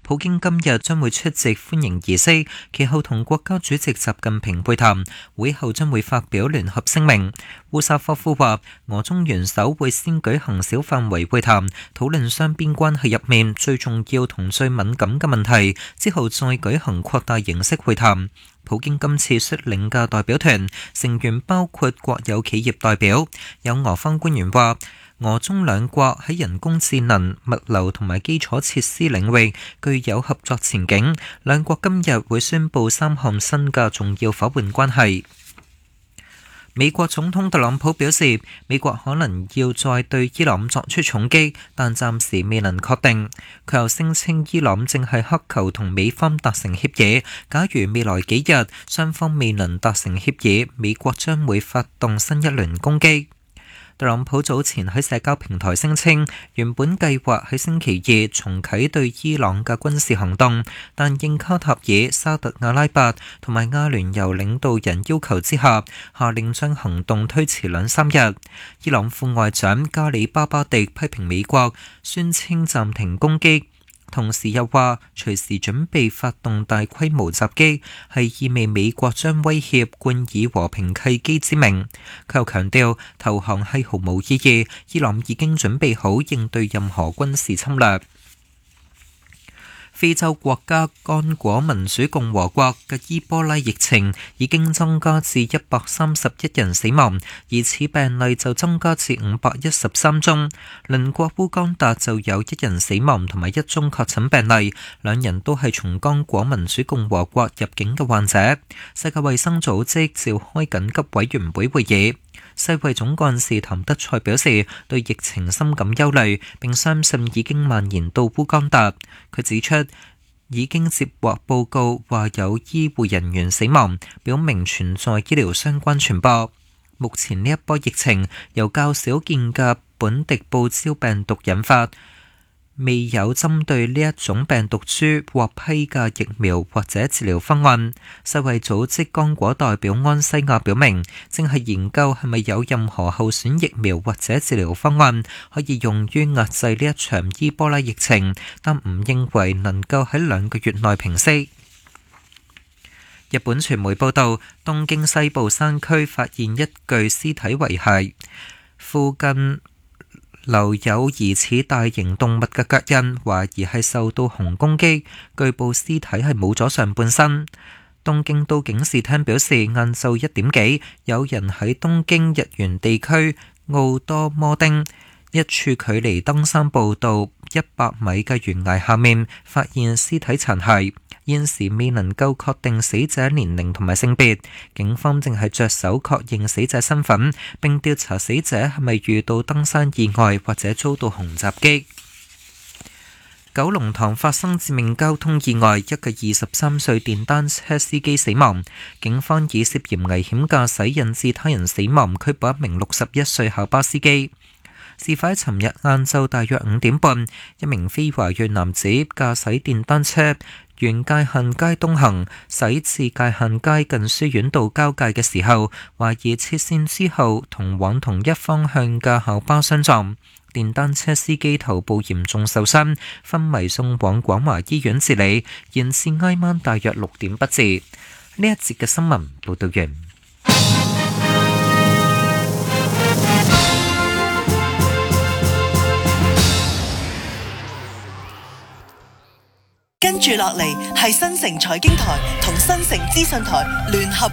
普京今日將會出席歡迎儀式，其後同國家主席習近平會談，會後將會發表聯合聲明。烏沙科夫話，俄中元首會先舉行小範圍會談，討論雙邊關係入面最重要同最敏感嘅問題，之後再舉行擴大形式會談。普京今次率領嘅代表團成員包括國有企業代表，有俄方官員話，俄中兩國喺人工智能、物流同埋基礎設施領域具有合作前景，兩國今日會宣布3項新嘅重要夥伴關係。美國總統特朗普表示，美國可能要再對伊朗作出重擊，但暫時未能確定。佢又聲稱伊朗正係乞求同美方達成協議，假如未來幾日雙方未能達成協議，美國將會發動新一輪攻擊。特朗普早前喺社交平台聲稱，原本計劃喺星期二重啟對伊朗嘅軍事行動，但應卡塔爾、沙特阿拉伯同埋阿聯酋領導人要求之下，下令將行動推遲2-3日。伊朗副外長加里巴巴迪批評美國，宣稱暫停攻擊，同時又話隨時準備發動大規模襲擊，係意味美國將威脅冠以和平契機之名。佢又強調投降係毫無意義，伊朗已經準備好應對任何軍事侵略。非洲國家剛果民主共和國嘅伊波拉疫情已經增加至131人死亡，而此病例就增加至513宗。鄰國烏干達就有1人死亡同埋1宗確診病例，兩人都係從剛果民主共和國入境嘅患者。世界衛生組織召開緊急委員會會議。世衛總幹事譚德塞表示，對疫情深感憂慮，並相信已經蔓延到烏干達。佢指出，已經接獲報告話有醫護人員死亡，表明存在醫療相關傳播。目前呢一波疫情由較少見嘅本地報招病毒引發，未有針對呢一種病毒株獲批嘅疫苗或者治療方案。世衛組織剛果代表安西亞表明，正係研究係咪有任何候選疫苗或者治療方案可以用於壓制呢一場伊波拉疫情，但唔認為能夠喺2個月內平息。日本傳媒報道，東京西部山區發現一具屍體遺骸，附近留有疑似大型動物嘅腳印，懷疑係受到熊攻擊。據報屍體係冇咗上半身。東京都警視廳表示，晏晝1點幾，有人喺東京日元地區奧多摩町一處距離登山步道100米嘅懸崖下面發現屍體殘骸。現時未能夠確定死者年齡同埋性別，警方正係着手確認死者身份，並調查死者係咪遇到登山意外或者遭到熊襲擊。九龍塘發生致命交通意外，一個23歲電單車司機死亡，警方以涉嫌危險駕駛引致他人死亡拘捕一名61歲校巴司機。事發喺尋日晏晝大約5點半，一名非華裔男子駕駛電單車沿界限街東行，駛至界限街近書院道交界嘅時候，懷疑切線之後同往同一方向嘅校巴相撞，電單車司機頭部嚴重受傷，昏迷送往廣華醫院治理，延至挨晚大約6點不治。呢一節嘅新聞報道完。 跟住落嚟係新城財經台同新城資訊台聯合